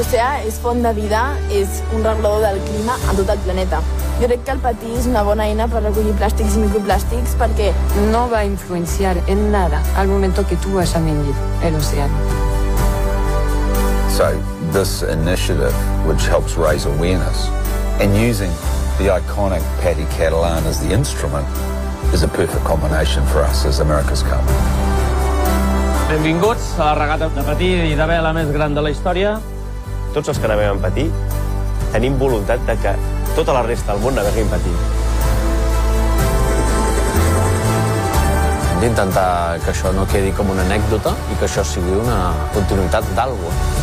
L'oceà és font de vida, és un regulador del clima a tot el planeta. Jo crec que el patí és una bona eina per recollir plàstics i microplàstics perquè no va a influenciar en nada al momento que tú vas a medir el océano. So this initiative, which helps raise awareness, and using the iconic Patty Catalan as the instrument, is a perfect combination for us as America's Cup. Benvinguts a la regata de patí i de vela més gran de la història. Tots els que naveguen en patí tenim voluntat de que tota la resta del món navegui en patí. Hem d'intentar que això no quedi com una anècdota i que això sigui una continuïtat d'alguna cosa.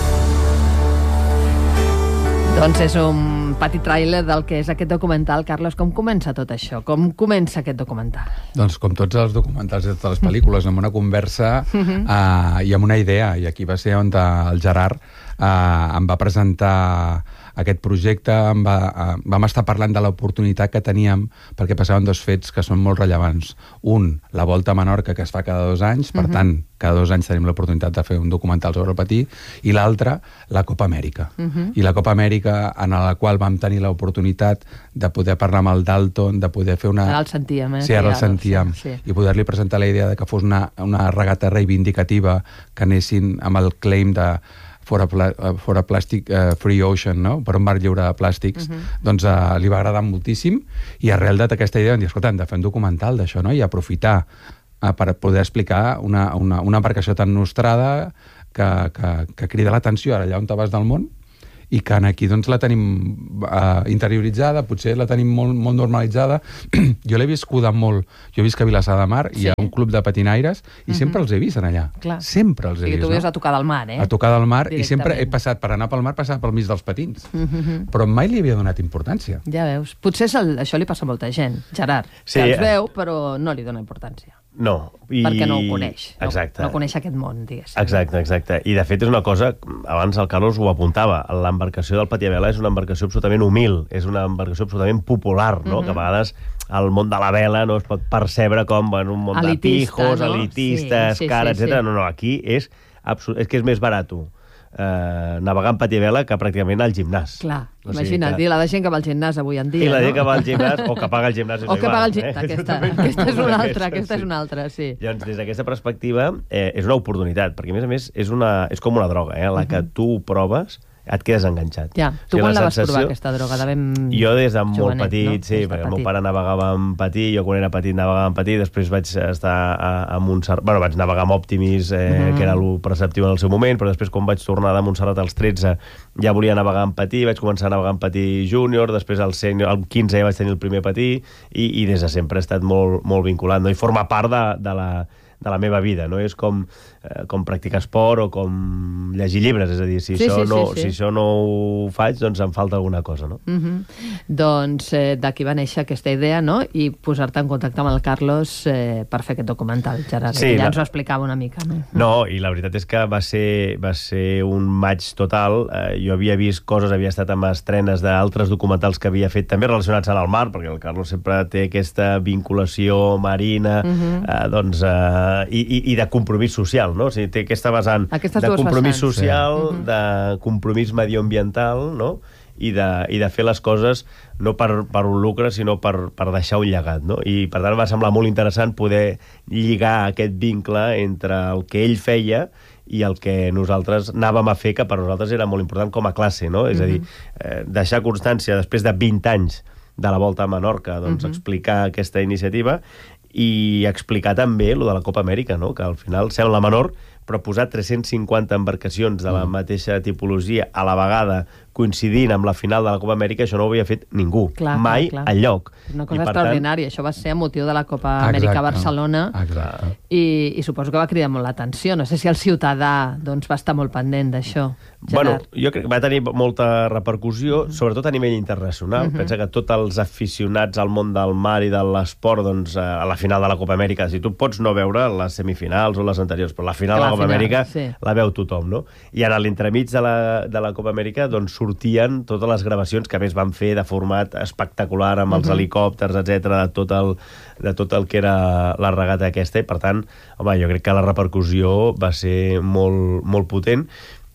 Doncs és un petit tràiler del que és aquest documental. Carlos, com comença tot això? Com comença aquest documental? Doncs com tots els documentals de totes les pel·lícules, amb una conversa i amb una idea. I aquí va ser on el Gerard em va presentar aquest projecte, vam estar parlant de l'oportunitat que teníem perquè passaven dos fets que són molt rellevants. Un, la Volta a Menorca, que es fa cada 2 anys, per tant, cada 2 anys tenim l'oportunitat de fer un documental sobre el patí, i l'altre, la Copa Amèrica. I la Copa Amèrica, en la qual vam tenir l'oportunitat de poder parlar amb el Dalton, de poder fer una... Ara el sentíem, Sí, ara el sentíem. Sí. I poder-li presentar la idea de que fos una regata reivindicativa, que anessin amb el claim de for a plastic free ocean, no? Per un mar lliure de plàstics, doncs li va agradar moltíssim, i arrel d'aquesta idea vam dir, escolta, hem de fer un documental d'això, no? I aprofitar per poder explicar una embarcació tan nostrada que crida l'atenció allà on te vas del món, i que aquí doncs la tenim interioritzada, potser la tenim molt normalitzada. Jo l'he viscuda molt. Jo he vist a Vilassar de Mar, hi ha un club de patinaires, i sempre els he vist allà. Sempre els he vist. I tu vius a tocar del mar, A tocar del mar, i sempre he passat per anar pel mar, passar pel mig dels patins. Però mai li havia donat importància. Ja veus. Potser això li passa a molta gent, Gerard, que els veu, però no li dona importància. No. Perquè no ho coneix. Exacte. No coneix aquest món, diguéssim. Exacte. I, de fet, és una cosa, abans el Carlos ho apuntava, l'embarcació del patí a vela és una embarcació absolutament humil, és una embarcació absolutament popular, no? Que a vegades el món de la vela no es pot percebre com un món de pijos, elitistes, cares, etc. No, aquí és que és més barat navegar en patí a vela que pràcticament al gimnàs. Clar, imagina't, i la de gent que va al gimnàs avui en dia, I la gent que va al gimnàs, o que paga el gimnàs. O que paga el gimnàs, aquesta és una altra, sí. Llavors, des d'aquesta perspectiva, és una oportunitat, perquè a més és com una droga, la que tu proves et quedes enganxat. Ja, tu quan la vas provar, aquesta droga? Jo des de molt petit, sí, perquè el meu pare navegava en patí, jo quan era petit navegava en patí, després vaig estar a Montserrat, vaig navegar amb Optimis, que era el preceptiu en el seu moment, però després quan vaig tornar de Montserrat als 13 ja volia navegar en patí, vaig començar a navegar en patí júnior, després al 15 ja vaig tenir el primer patí, i des de sempre he estat molt vinculat, i forma part de la meva vida, no? És com practicar esport o com llegir llibres, és a dir, si això no ho faig, doncs em falta alguna cosa, no? Doncs d'aquí va néixer aquesta idea, no? I posar-te en contacte amb el Carlos per fer aquest documental, Gerard, que ja ens ho explicava una mica, no? No, i la veritat és que va ser un maig total. Jo havia vist coses, havia estat amb estrenes d'altres documentals que havia fet, també relacionats amb el mar, perquè el Carlos sempre té aquesta vinculació marina, doncs, i de compromís social, no? O sigui, té aquesta vessant de compromís social, de compromís medioambiental, no? I de fer les coses no per un lucre, sinó per deixar un llegat, no? I per tant va semblar molt interessant poder lligar aquest vincle entre el que ell feia i el que nosaltres anàvem a fer, que per nosaltres era molt important com a classe, no? És a dir, deixar constància després de 20 anys de la Volta a Menorca, doncs explicar aquesta iniciativa i explicar també lo de la Copa Amèrica, no? Que al final sembla menor, però posar 350 embarcacions de la mateixa tipologia a la vegada coincidint amb la final de la Copa Amèrica, això no ho havia fet ningú, mai enlloc. Una cosa extraordinària, això va ser a motiu de la Copa Amèrica a Barcelona, i suposo que va cridar molt l'atenció. No sé si el ciutadà va estar molt pendent d'això. Bueno, jo crec que va tenir molta repercussió, sobretot a nivell internacional. Pensa que tots els aficionats al món del mar i de l'esport, doncs, a la final de la Copa Amèrica, si tu pots no veure les semifinals o les anteriors, però la final de la Copa Amèrica la veu tothom, no? I ara, a l'entremig de la Copa Amèrica, doncs sortien totes les gravacions que a més van fer de format espectacular amb els helicòpters, etc, de tot el que era la regata aquesta, i per tant, home, jo crec que la repercussió va ser molt, molt potent.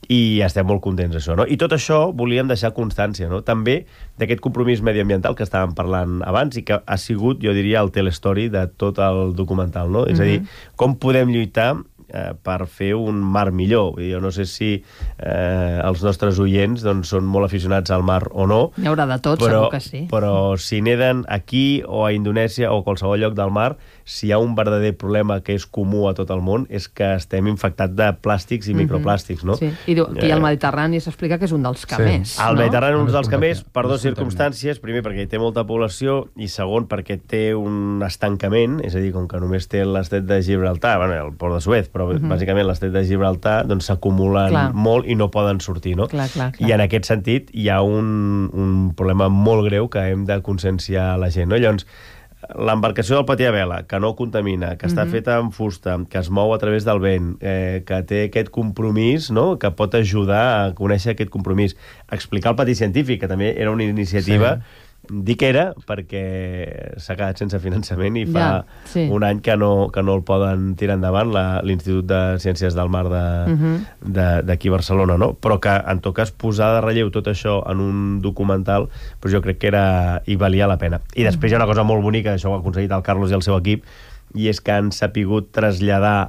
i estem molt contents d'això, no? I tot això volíem deixar constància, no? També d'aquest compromís mediambiental que estàvem parlant abans i que ha sigut, jo diria, el telestory de tot el documental, no? És a dir, com podem lluitar per fer un mar millor. Jo no sé si els nostres oients doncs, són molt aficionats al mar o no. Hi haurà de tot, segur que sí. Però si neden aquí o a Indonèsia o a qualsevol lloc del mar, si hi ha un verdader problema que és comú a tot el món és que estem infectats de plàstics i microplàstics, no? Sí. I aquí al Mediterrani s'explica que és un dels que més, no? Al Mediterrani és un dels que més, per dues circumstàncies. Primer, perquè hi té molta població, i segon, perquè té un estancament, és a dir, com que només té l'estret de Gibraltar, el port de Suez, però bàsicament l'estret de Gibraltar, doncs s'acumulen molt i no poden sortir, no? Clar. I en aquest sentit hi ha un problema molt greu que hem de conscienciar la gent, no? Llavors, l'embarcació del patí a vela, que no contamina, que està feta amb fusta, que es mou a través del vent, que té aquest compromís, no? Que pot ajudar a conèixer aquest compromís. Explicar el patí científic, que també era una iniciativa... Dic era perquè s'ha quedat sense finançament i fa un any que no el poden tirar endavant l'Institut de Ciències del Mar d'aquí a Barcelona, no? Però que, en tot cas, posar de relleu tot això en un documental, doncs jo crec que hi valia la pena. I després hi ha una cosa molt bonica, això ho ha aconseguit el Carlos i el seu equip, i és que han sapigut traslladar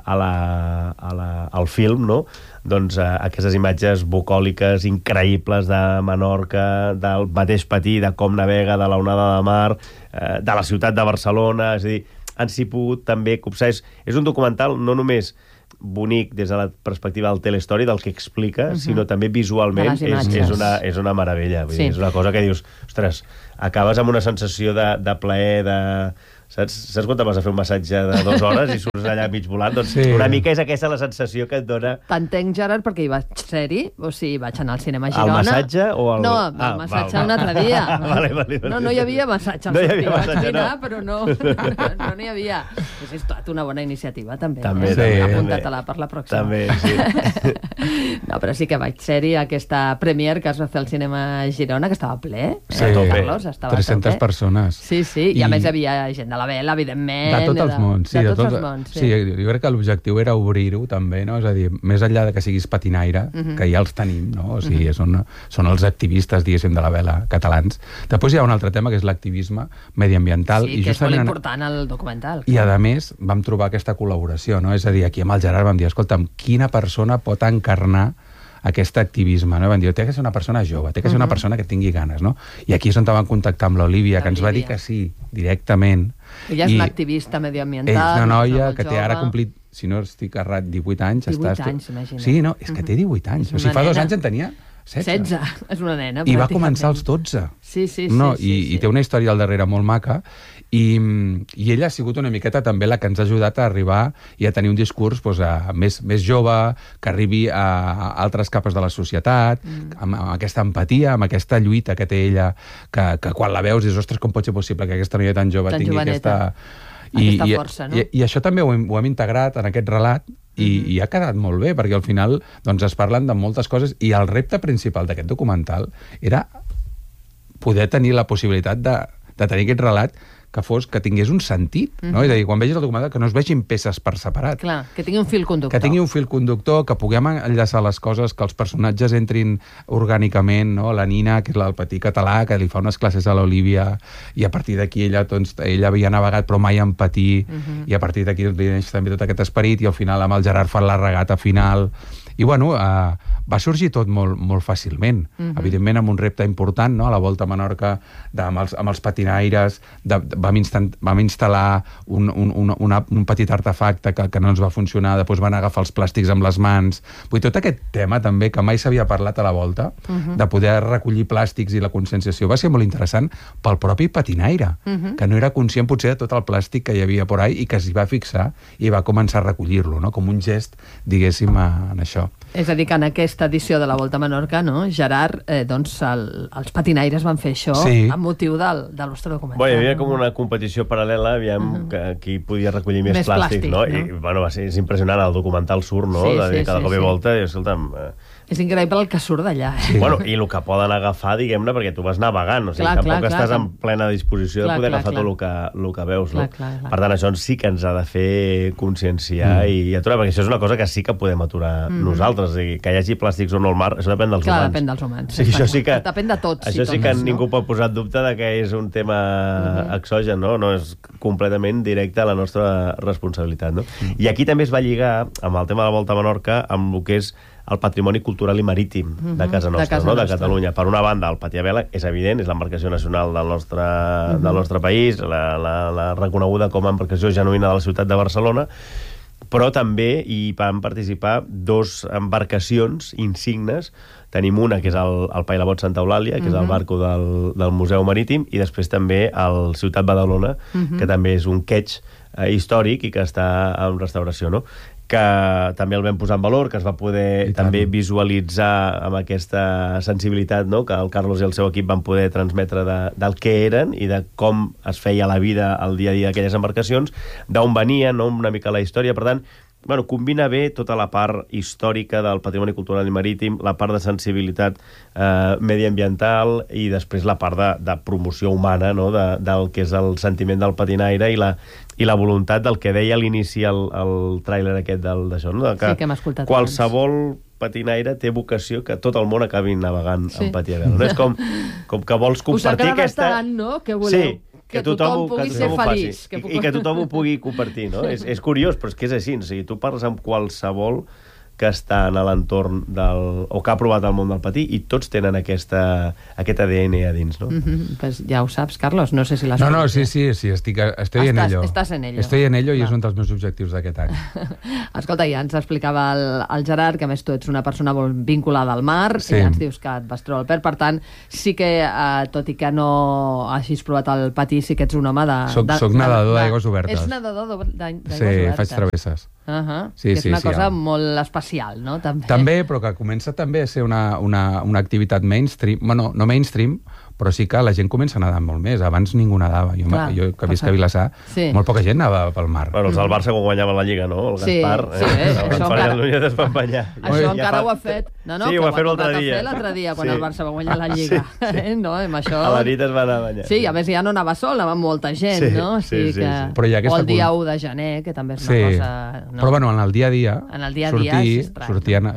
al film, no? Doncs aquestes imatges bucòliques increïbles de Menorca, del mateix patí, de com navega, de l'onada de mar, de la ciutat de Barcelona, és a dir, han pogut també copsar. És un documental no només bonic des de la perspectiva del telestory, del que explica, sinó també visualment és una meravella. Vull dir, és una cosa que dius, ostres, acabes amb una sensació de plaer, Saps quan te vas a fer un massatge de 2 hores i surts allà mig volant? Doncs una mica és aquesta la sensació que et dona... T'entenc, Gerard, perquè hi vaig ser-hi, o sigui, vaig anar al cinema a Girona... Al massatge o al... No, al massatge un altre dia. No hi havia massatge al sortir. Vaig mirar, però no n'hi havia. És tot una bona iniciativa, també. També. Apunta-te-la per la pròxima. També, sí. No, però sí que vaig ser-hi aquesta premier que es va fer al cinema a Girona, que estava ple. Sí, Carlos, estava 300 persones. Sí, i a més hi havia gent de la vela, evidentment. De tots els mons. De tots els mons, sí. Jo crec que l'objectiu era obrir-ho també, no? És a dir, més enllà de que siguis patinaire, que ja els tenim, no? O sigui, són els activistes, diguéssim, de la vela catalans. Després hi ha un altre tema, que és l'activisme mediambiental. Sí, que és molt important al documental. I, a més, vam trobar aquesta col·laboració, no? És a dir, aquí amb el Gerard vam dir, escolta'm, quina persona pot encarnar aquest activisme, no? Van dir, té que ser una persona jove, té que ser una persona que tingui ganes, no? I aquí és on vam contactar amb l'Olivia, que ens va dir que sí, directament. Ella és una activista mediambiental. És una noia que té ara complit, si no estic errat, 18 anys. 18 anys, imagina't. Sí, no, és que té 18 anys. O sigui, fa 2 anys en tenia 16. És una nena. I va començar als 12. Sí. I té una història al darrere molt maca. I ella ha sigut una miqueta també la que ens ha ajudat a arribar i a tenir un discurs més jove, que arribi a altres capes de la societat, amb aquesta empatia, amb aquesta lluita que té ella, que quan la veus dius, ostres, com pot ser possible que aquesta noia tan jove tingui aquesta força, no? I això també ho hem integrat en aquest relat i ha quedat molt bé, perquè al final doncs, es parlen de moltes coses i el repte principal d'aquest documental era poder tenir la possibilitat de tenir aquest relat que tingués un sentit, no? És a dir, quan vegis el documental, que no es vegin peces per separat. Clar, que tingui un fil conductor. Que tingui un fil conductor, que puguem enllaçar les coses, que els personatges entrin orgànicament, no? La Nina, que és el patí català, que li fa unes classes a l'Olivia, i a partir d'aquí ella havia navegat però mai en patí, i a partir d'aquí li neix també tot aquest esperit, i al final amb el Gerard fan la regata final. I bueno, va sorgir tot molt, molt fàcilment. Evidentment amb un repte important, no? A la Volta a Menorca, amb els patinaires, vam instal·lar un petit artefacte que no ens va funcionar, després van agafar els plàstics amb les mans. Vull dir, tot aquest tema també, que mai s'havia parlat a la Volta, de poder recollir plàstics i la conscienciació, va ser molt interessant pel propi patinaire, que no era conscient potser de tot el plàstic que hi havia por ahí i que s'hi va fixar i va començar a recollir-lo, no? Com un gest, diguéssim, en això. És a dir, que en aquesta edició de la Volta a Menorca, no, Gerard, doncs els patinaires van fer això amb motiu del vostre documental. Hi havia com una competició paral·lela, aviam qui podia recollir més plàstic, no? I bueno, és impressionant, el documental surt, no? Cada cop i volta, i escolta'm... És increïble el que surt d'allà. Bueno, i el que poden agafar, diguem-ne, perquè tu vas navegant, o sigui, tampoc estàs en plena disposició de poder agafar tot el que veus, no? Per tant, això sí que ens ha de fer conscienciar i aturar, perquè això és una cosa que sí que podem aturar nosaltres. Que hi hagi plàstics o no al mar, això depèn dels humans. Clar, depèn dels humans. Sí, això sí que, depèn de tots. Això sí que ningú pot posar en dubte de que és un tema exogen, no? No és completament directe a la nostra responsabilitat, no? I aquí també es va lligar amb el tema de la Volta a Menorca amb el que és el patrimoni cultural i marítim de casa nostra, de Catalunya. Per una banda, el Patia Vela és evident, és l'embarcació nacional del nostre país, la reconeguda com a embarcació genuïna de la ciutat de Barcelona, però també hi van participar 2 embarcacions insignes. Tenim una, que és el Pailabot Santa Eulàlia, que és el barco del Museu Marítim, i després també el Ciutat Badalona, que també és un quetx històric i que està en restauració, no? Que també el vam posar en valor, que es va poder també visualitzar amb aquesta sensibilitat, no?, que el Carlos i el seu equip van poder transmetre del què eren i de com es feia la vida al dia a dia d'aquelles embarcacions, d'on venien, no?, una mica la història. Per tant, bueno, combina bé tota la part històrica del patrimoni cultural i marítim, la part de sensibilitat mediambiental i després la part de promoció humana, no?, del que és el sentiment del patinaire i la voluntat del que deia a l'inici el tràiler aquest d'això, no?, que hem escoltat qualsevol patinaire té vocació que tot el món acabi navegant en Patia Vela. No és com que vols compartir aquesta... Us agrada tant, no?, que voleu... Sí, que tothom pugui ser feliç. I que tothom ho pugui compartir, no? És curiós, però és que és així. O sigui, tu parles amb qualsevol que està en l'entorn o que ha provat el món del patí i tots tenen aquest ADN a dins, no? Pues ja ho saps, Carlos, no sé si l'has... No, sí, estoy en ello. Estàs en ello. Estoy en ello i és un dels meus objectius d'aquest any. Escolta, ja ens explicava el Gerard que a més tu ets una persona molt vinculada al mar i ja ens dius que et vas treure el per tant, sí que, tot i que no hagis provat el patí, sí que ets un home de... Soc nedador d'aigües obertes. Ets nedador d'aigües obertes. Sí, faig travesses. Que és una cosa molt especial, no? També, però que comença també a ser una activitat mainstream, bueno, no mainstream, però sí que la gent comença a nedar molt més. Abans ningú nedava. Jo que visc a Vilassar, molt poca gent nedava pel mar. Bueno, els del Barça quan guanyaven la Lliga, no? El Gaspar, el Farias Núñez es van banyar. Això encara ho ha fet. Sí, ho va fer l'altre dia, quan el Barça va guanyar la Lliga. A la nit es va anar a banyar. Sí, a més ja no anava sol, anava molta gent, no? O el dia 1 de gener, que també és una cosa... Però bueno, en el dia a dia... En el dia a dia és estrany.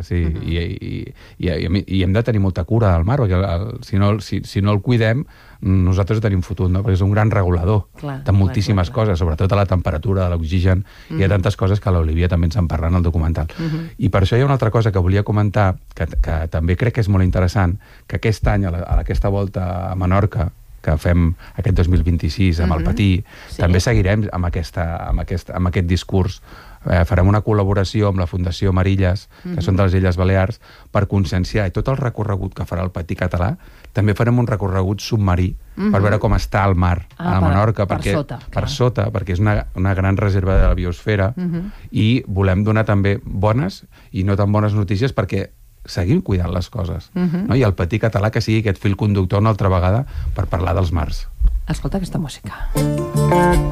I hem de tenir molta cura del mar, perquè si no el cuidem, nosaltres tenim fotut, no? Perquè és un gran regulador de moltíssimes coses, sobretot a la temperatura, de l'oxigen, hi ha tantes coses que l'Olivia també ens en parla en el documental. I per això hi ha una altra cosa que volia comentar, que també crec que és molt interessant, que aquest any, a aquesta volta a Menorca, que fem aquest 2026 amb el patí, també seguirem amb aquest discurs. Farem una col·laboració amb la Fundació Marilles, que són de les Illes Balears, per conscienciar, i tot el recorregut que farà el patí català, també farem un recorregut submarí per veure com està el mar a Menorca, per sota, perquè és una gran reserva de la biosfera, i volem donar també bones i no tan bones notícies perquè seguim cuidant les coses. I el patí català que sigui aquest fil conductor una altra vegada per parlar dels mars. Escolta aquesta música.